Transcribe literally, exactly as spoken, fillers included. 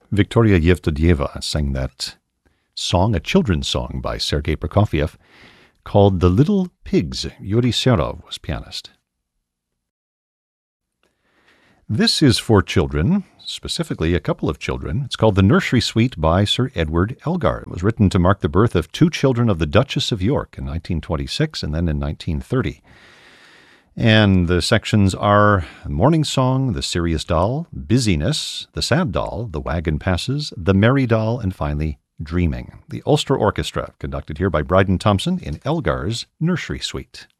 Victoria Yevtudyeva sang that song, a children's song by Sergei Prokofiev, called The Little Pigs. Yuri Serov was pianist. This is for children, specifically a couple of children. It's called The Nursery Suite by Sir Edward Elgar. It was written to mark the birth of two children of the Duchess of York in nineteen twenty-six and then in nineteen thirty. And the sections are Morning Song, The Serious Doll, Busyness, The Sad Doll, The Wagon Passes, The Merry Doll, and finally, Dreaming. The Ulster Orchestra, conducted here by Bryden Thompson in Elgar's Nursery Suite.